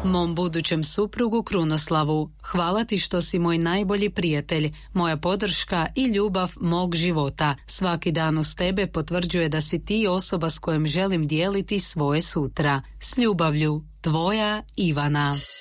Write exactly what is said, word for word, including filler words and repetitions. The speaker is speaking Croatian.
Mom budućem suprugu Krunoslavu, hvala ti što si moj najbolji prijatelj, moja podrška i ljubav mog života. Svaki dan uz tebe potvrđuje da si ti osoba s kojom želim dijeliti svoje sutra. S ljubavlju, tvoja Ivana.